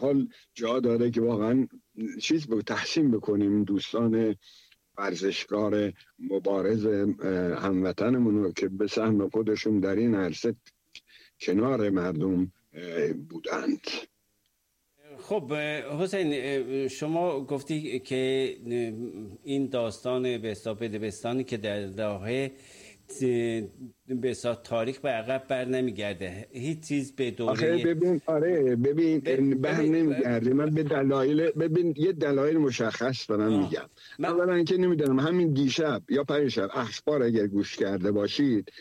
حال جا داره که واقعا چیز تحسین بکنیم دوستان ورزشکار مبارز هموطنمون رو که به سهم خودشون در این عرصه کنار مردم بودند. خب حسین، شما گفتی که این داستان به حساب بدبستانی که در داهه به تاریخ به عقب بر نمیگرده، هیچ چیز به دوره ببین بر نمیگرده. من به دلایل یه دلایل مشخص دارم میگم. اولا که نمیدونم همین دیشب یا پریشب اخبار اگر گوش کرده باشید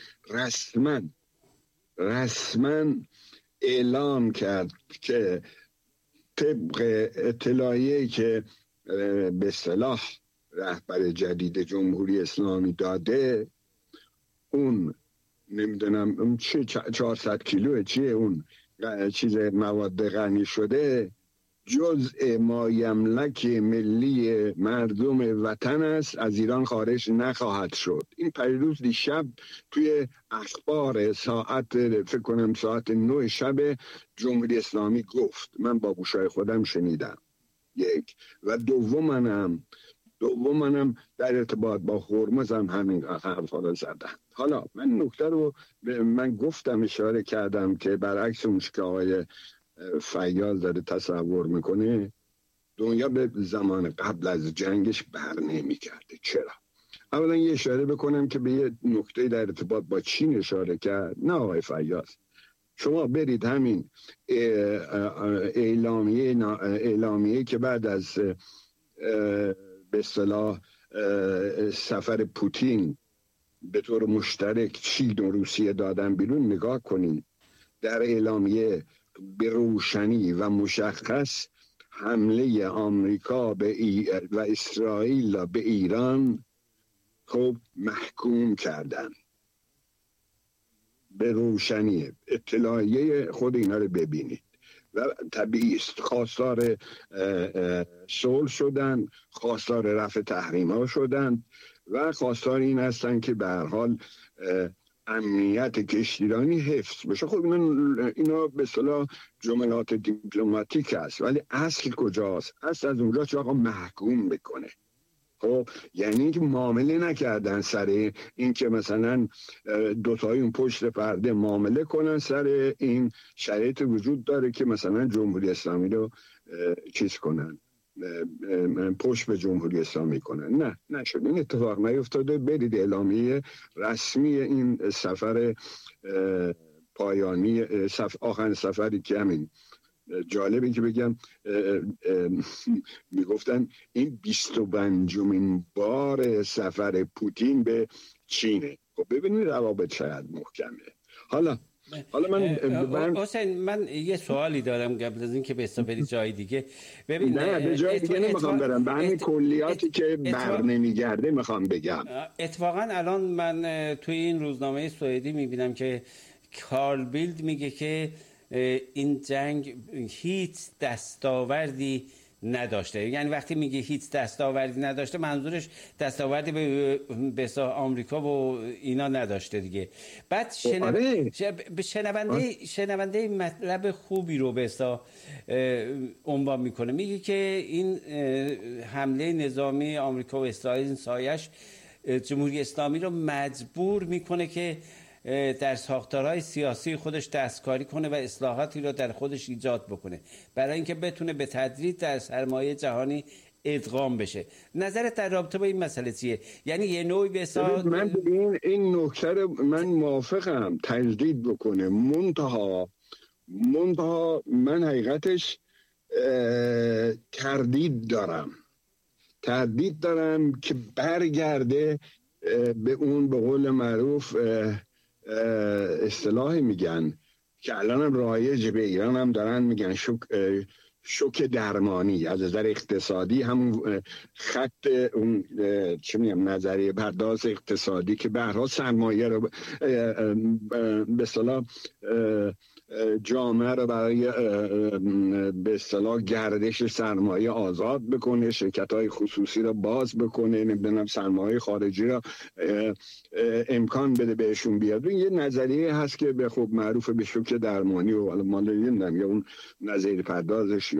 رسما اعلام کرد که طبق اطلاعیه‌ای که به اصطلاح رهبر جدید جمهوری اسلامی داده، اون نمیدونم اون چه 400 کیلو چیه اون چیز مواد غنی شده جزء مایملک ملی مردم وطن است، از ایران خارج نخواهد شد. این پریروز دیشب توی اخبار فکر کنم ساعت 9 شب جمهوری اسلامی گفت. من با گوشای خودم شنیدم. یک و دومنم در ارتباط با هرمز هم همین حرفا رو زدن. حالا من نکته رو من گفتم، اشاره کردم که برعکس اون که آقای فیاض داره تصور میکنه، دنیا به زمان قبل از جنگش بر نمی کرده. چرا؟ اولا یه اشاره بکنم که به یه نکته در ارتباط با چین اشاره کرد. نه آقای فیاض، شما برید همین اعلامیه که بعد از به اصطلاح سفر پوتین به طور مشترک چین و روسیه دادن بیرون نگاه کنید. در اعلامیه به روشنی و مشخص حمله آمریکا و اسرائیل به ایران خب محکوم کردن. به روشنی اطلاعیه خود اینا رو ببینید و طبیعی است خواستار صلح شدن، خواستار رفع تحریم ها شدن و خواستار این هستن که به هر حال امنیت کشتیرانی حفظ بشه. خب اینا به اصطلاح جملات دیپلماتیک است، ولی اصل کجاست؟ اصل از اونجا که آقا محکوم بکنه. خب یعنی که معامله نکردن سر این که مثلا دوتایی اون پشت پرده معامله کنن سر این شرایط وجود داره که مثلا جمهوری اسلامی رو چیز کنن، پشت به جمهوری اسلامی کنن. نه نشد، این اتفاق نیفتاده. برید اعلامیه رسمی این سفر پایانی آخرین سفری که همین جالبه که بگم میگفتن این 25مین بار سفر پوتین به چینه. خب ببینید روابط چقدر محکمه. حالا من حسین، من یه سوالی دارم قبل از این که به برید جای دیگه. ببین نه به جای دیگه نمیخوام برم، به همین کلیاتی که بر نمیگرده میخوام بگم. اتفاقا الان من توی این روزنامه سوئدی میبینم که کارل بیلد میگه که این جنگ هیچ دستاوردی نداشته. یعنی وقتی میگه هیچ دستاوردی نداشته، منظورش دستاوردی به آمریکا و اینا نداشته دیگه. بعد شنونده مطلب خوبی رو به عنوان میکنه، میگه که این حمله نظامی آمریکا و اسرائیل سایش جمهوری اسلامی رو مجبور میکنه که در ساختارهای سیاسی خودش دستکاری کنه و اصلاحاتی رو در خودش ایجاد بکنه برای اینکه بتونه به تدریج در سرمایه جهانی ادغام بشه. نظرت در رابطه با این مسئله چیه؟ یعنی یه نوعی به من این نکته رو من موافقم تجدید بکنه، منتها من حقیقتش تردید دارم که برگرده به اون به قول معروف اصطلاحی میگن که الان هم رایج به ایران هم دارن میگن شوک درمانی. از نظر اقتصادی همون خط اون چه میگم نظریه پرداز اقتصادی که به هر حال سرمایه رو به اصطلاح جامعه رو برای به اصطلاح گردش سرمایه آزاد بکنه، شرکت‌های خصوصی رو باز بکنه، نمیدونم سرمایه خارجی رو امکان بده بهشون بیاد. این یه نظریه هست که به خوب معروف به شوک درمانی و حالا ما نمیدونم یا اون نظریه پردازش